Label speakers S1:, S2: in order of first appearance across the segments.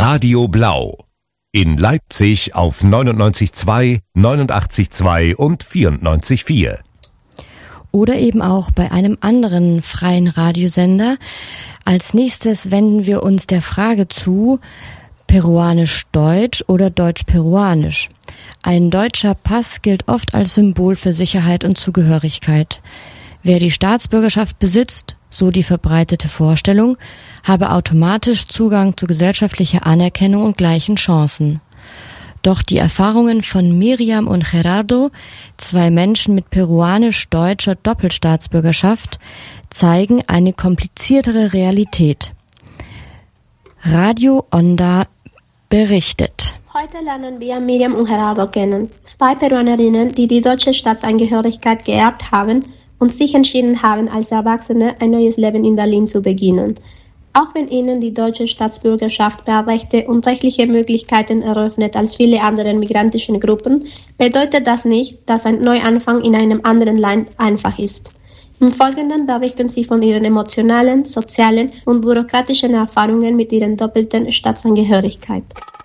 S1: Radio Blau. In Leipzig auf 99,2, 89,2 und 94,4.
S2: Oder eben auch bei einem anderen freien Radiosender. Als nächstes wenden wir uns der Frage zu, Peruanisch-Deutsch oder Deutsch-Peruanisch. Ein deutscher Pass gilt oft als Symbol für Sicherheit und Zugehörigkeit. Wer die Staatsbürgerschaft besitzt, so die verbreitete Vorstellung, habe automatisch Zugang zu gesellschaftlicher Anerkennung und gleichen Chancen. Doch die Erfahrungen von Miriam und Gerardo, zwei Menschen mit peruanisch-deutscher Doppelstaatsbürgerschaft, zeigen eine kompliziertere Realität. Radio Onda berichtet.
S3: Heute lernen wir Miriam und Gerardo kennen, zwei Peruanerinnen, die die deutsche Staatsangehörigkeit geerbt haben und sich entschieden haben, als Erwachsene ein neues Leben in Berlin zu beginnen. Auch wenn ihnen die deutsche Staatsbürgerschaft mehr Rechte und rechtliche Möglichkeiten eröffnet als viele andere migrantische Gruppen, bedeutet das nicht, dass ein Neuanfang in einem anderen Land einfach ist. Im Folgenden berichten sie von ihren emotionalen, sozialen und bürokratischen Erfahrungen mit ihrer doppelten Staatsangehörigkeit.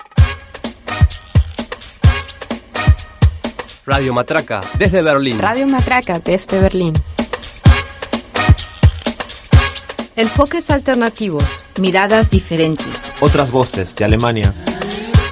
S4: Radio Matraca, desde Berlín.
S5: Radio Matraca, desde Berlín.
S6: Enfoques alternativos, miradas diferentes.
S7: Otras voces de Alemania,